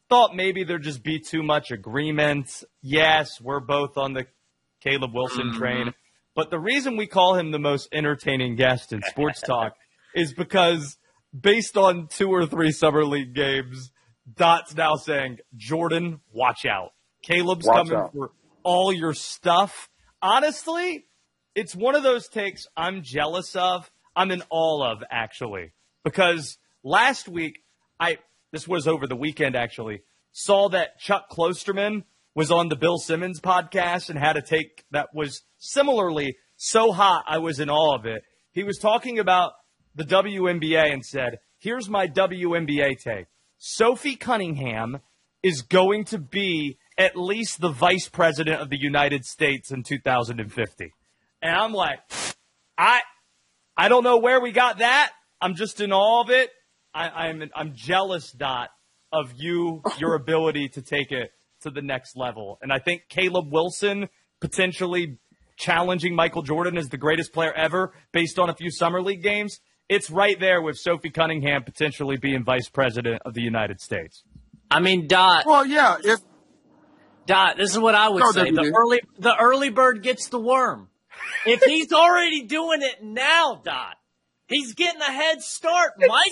thought maybe there'd just be too much agreement. Yes, we're both on the Caleb Wilson train. But the reason we call him the most entertaining guest in sports talk is because based on 2 or 3 summer league games, Dot's now saying, Jordan, watch out. Caleb's coming for all your stuff. Honestly, it's one of those takes I'm jealous of. I'm in awe of, actually. Because last week, this was over the weekend, actually, saw that Chuck Klosterman was on the Bill Simmons podcast and had a take that was similarly so hot I was in awe of it. He was talking about the WNBA and said, here's my WNBA take. Sophie Cunningham is going to be at least the vice president of the United States in 2050. And I'm like, I don't know where we got that. I'm just in awe of it. I'm jealous, Dot, of your ability to take it to the next level. And I think Caleb Wilson potentially challenging Michael Jordan as the greatest player ever based on a few summer league games. It's right there with Sophie Cunningham potentially being vice president of the United States. I mean, Dot. Well, yeah. Dot, this is what I would say. The early bird gets the worm. If he's already doing it now, Dot, he's getting a head start.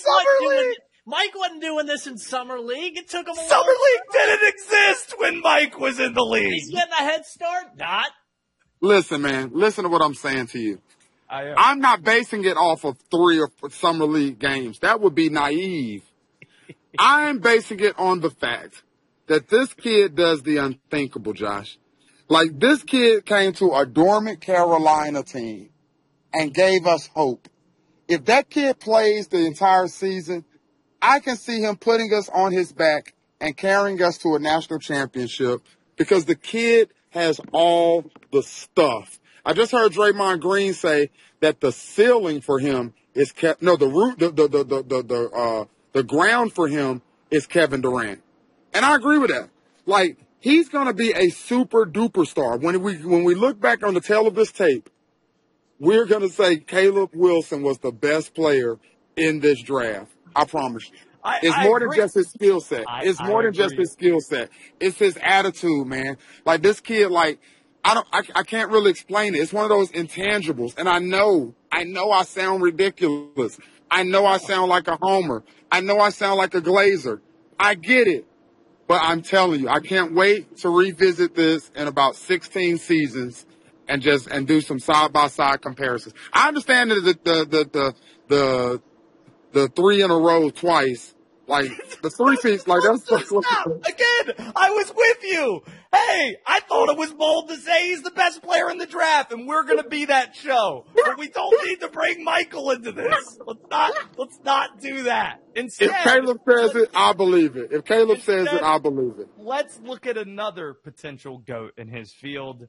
Mike wasn't doing this in Summer League. It took him a while. Summer League didn't exist when Mike was in the league. He's getting a head start, Dot. Listen, man. Listen to what I'm saying to you. I'm not basing it off of 3 or 4 Summer League games. That would be naive. I'm basing it on the fact that this kid does the unthinkable, Josh. Like, this kid came to a dormant Carolina team and gave us hope. If that kid plays the entire season, I can see him putting us on his back and carrying us to a national championship because the kid has all the stuff. I just heard Draymond Green say that the ceiling for him is the ground for him is Kevin Durant. And I agree with that. Like, he's going to be a super duper star. When we look back on the tail of this tape, we're going to say Caleb Wilson was the best player in this draft. I promise you. It's more than just his skill set. It's more than just his skill set. It's his attitude, man. Like, this kid, like, I can't really explain it. It's one of those intangibles. And I know I sound ridiculous. I know I sound like a homer. I know I sound like a Glazer. I get it. But I'm telling you, I can't wait to revisit this in about 16 seasons and do some side-by-side comparisons. I understand that the 3 in a row twice, like the 3 seats, like that's again. I was with you. Hey, I thought it was bold to say he's the best player in the draft, and we're going to be that show. But we don't need to bring Michael into this. Let's not do that. Instead, if Caleb says it, I believe it. If Caleb says it, I believe it. Let's look at another potential GOAT in his field.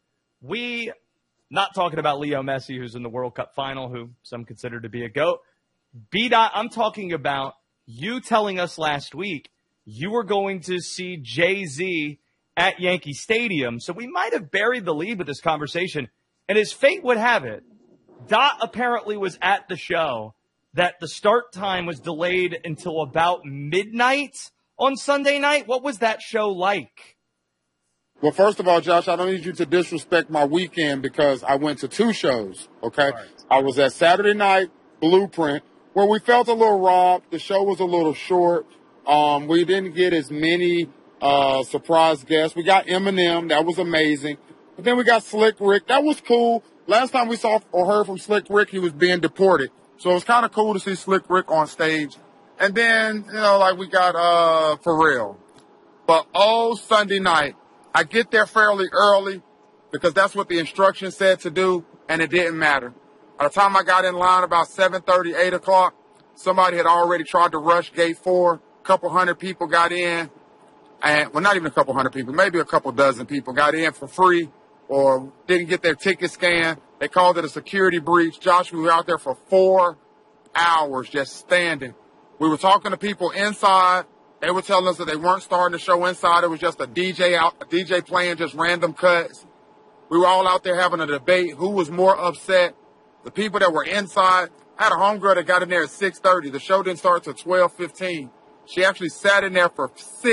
Not talking about Leo Messi, who's in the World Cup final, who some consider to be a GOAT. B-Dot, I'm talking about you telling us last week you were going to see Jay-Z at Yankee Stadium. So we might have buried the lead with this conversation. And as fate would have it, Dot apparently was at the show that the start time was delayed until about midnight on Sunday night. What was that show like? Well, first of all, Josh, I don't need you to disrespect my weekend because I went to 2 shows, okay? Right. I was at Saturday Night Blueprint, where we felt a little robbed. The show was a little short. We didn't get as many surprise guests. We got Eminem. That was amazing. But then we got Slick Rick. That was cool. Last time we saw or heard from Slick Rick, he was being deported. So it was kind of cool to see Slick Rick on stage. And then, we got Pharrell. But Sunday night, I get there fairly early because that's what the instructions said to do, and it didn't matter. By the time I got in line about 7:30, 8 o'clock, somebody had already tried to rush gate 4. A couple hundred people got in. Not even a couple hundred people, maybe a couple dozen people got in for free or didn't get their ticket scanned. They called it a security breach. Josh, we were out there for 4 hours just standing. We were talking to people inside. They were telling us that they weren't starting the show inside. It was just a DJ playing just random cuts. We were all out there having a debate. Who was more upset? The people that were inside. I had a homegirl that got in there at 6:30. The show didn't start till 12:15. She actually sat in there for 6